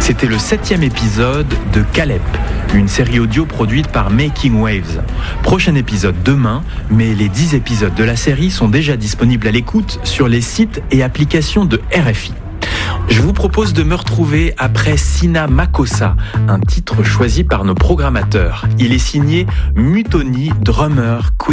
C'était le 7e épisode de Calep, une série audio produite par Making Waves. Prochain épisode demain, mais les 10 épisodes de la série sont déjà disponibles à l'écoute sur les sites et applications de RFI. Je vous propose de me retrouver après Sina Makossa, un titre choisi par nos programmateurs. Il est signé Mutoni, drummer,